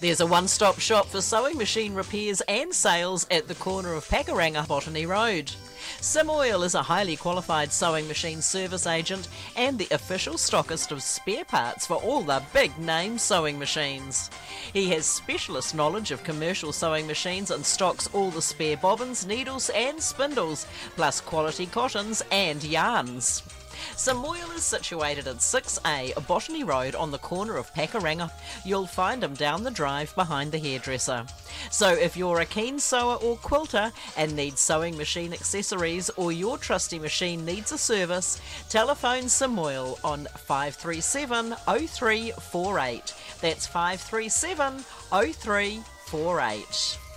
There's a one-stop shop for sewing machine repairs and sales at the corner of Pakuranga, Botany Road. Simoil is a highly qualified sewing machine service agent and the official stockist of spare parts for all the big-name sewing machines. He has specialist knowledge of commercial sewing machines and stocks all the spare bobbins, needles and spindles, plus quality cottons and yarns. Simoil is situated at 6A Botany Road on the corner of Pakuranga. You'll find him down the drive behind the hairdresser. So if you're a keen sewer or quilter and need sewing machine accessories, or your trusty machine needs a service, telephone Simoil on 537 0348. That's 537 0348.